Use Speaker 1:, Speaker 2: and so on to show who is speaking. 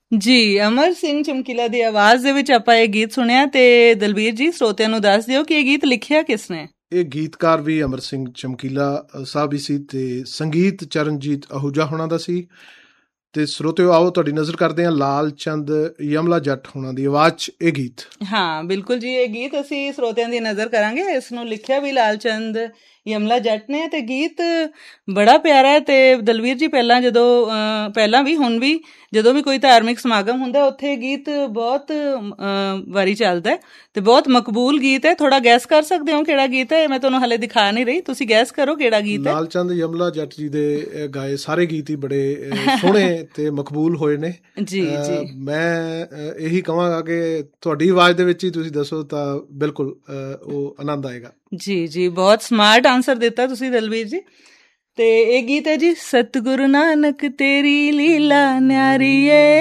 Speaker 1: ਜੀ, ਅਮਰ ਸਿੰਘ ਚਮਕੀਲਾ ਦੀ ਆਵਾਜ਼ ਦੇ ਵਿੱਚ ਆਪਾਂ ਇਹ ਗੀਤ ਸੁਣਿਆ। ਤੇ ਦਲਬੀਰ ਜੀ, ਸਰੋਤਿਆਂ ਨੂੰ ਦੱਸ ਦਿਓ ਕਿ ਇਹ ਗੀਤ ਲਿਖਿਆ ਕਿਸ ਨੇ?
Speaker 2: ਇਹ ਗੀਤਕਾਰ ਵੀ ਅਮਰ ਸਿੰਘ ਚਮਕੀਲਾ ਸਾਹਿਬ ਹੀ ਸੀ ਤੇ ਸੰਗੀਤ ਚਰਨਜੀਤ ਅਹੂਜਾ ਹੋਣਾ ਦਾ ਸੀ। ਤੇ ਸਰੋਤਿਓ, ਆਓ ਤੁਹਾਡੀ ਨਜ਼ਰ ਕਰਦੇ ਹਾਂ ਲਾਲ ਚੰਦ ਯਮਲਾ ਜੱਟ ਹੋਣਾ ਦੀ ਆਵਾਜ਼ 'ਚ ਇਹ ਗੀਤ।
Speaker 1: ਹਾਂ ਬਿਲਕੁਲ ਜੀ, ਇਹ ਗੀਤ ਅਸੀਂ ਸਰੋਤਿਆਂ ਦੀ ਨਜ਼ਰ ਕਰਾਂਗੇ। ਇਸ ਨੂੰ ਲਿਖਿਆ ਵੀ ਲਾਲ ਚੰਦ ਯਮਲਾ ਜੱਟ ਨੇ ਤੇ ਗੀਤ ਬੜਾ ਪਿਆਰਾ ਹੈ। ਤੇ ਦਲਵੀਰ ਜੀ, ਪਹਿਲਾਂ ਵੀ ਹੁਣ ਵੀ ਜਦੋਂ ਵੀ ਕੋਈ ਧਾਰਮਿਕ ਸਮਾਗਮ ਹੁੰਦਾ ਉੱਥੇ ਗੀਤ ਬਹੁਤ ਵਾਰੀ ਚੱਲਦਾ ਹੈ ਤੇ ਬਹੁਤ ਮਕਬੂਲ ਗੀਤ ਹੈ। ਥੋੜਾ ਗੈਸ ਕਰ ਸਕਦੇ ਹੋ ਕਿਹੜਾ ਗੀਤ ਹੈ? ਮੈਂ ਤੁਹਾਨੂੰ ਹਲੇ ਦਿਖਾ ਨਹੀਂ ਰਹੀ, ਤੁਸੀਂ ਗੈਸ ਕਰੋ ਕਿਹੜਾ ਗੀਤ ਹੈ।
Speaker 2: ਲਾਲ ਚੰਦ ਯਮਲਾ ਜੱਟ ਜੀ ਦੇ ਗਾਏ ਸਾਰੇ ਗੀਤ ਹੀ ਬੜੇ ਸੋਹਣੇ ਤੇ ਮਕਬੂਲ ਹੋਏ ਨੇ।
Speaker 1: ਜੀ ਜੀ,
Speaker 2: ਮੈਂ ਇਹੀ ਕਹਾਂਗਾ ਕਿ ਤੁਹਾਡੀ ਆਵਾਜ਼ ਦੇ ਵਿੱਚ ਹੀ ਤੁਸੀਂ ਦੱਸੋ ਤਾਂ ਬਿਲਕੁਲ ਉਹ ਆਨੰਦ ਆਏਗਾ।
Speaker 1: ਜੀ ਜੀ, ਬਹੁਤ ਸਮਾਰਟ ਆਨਸਰ ਦਿੱਤਾ ਤੁਸੀਂ ਦਲਵੀਰ ਜੀ। ਤੇ ਇਹ ਗੀਤ ਹੈ ਜੀ, ਸਤਿਗੁਰੂ ਨਾਨਕ ਤੇਰੀ ਲੀਲਾ ਨਿਆਰੀ ਏ।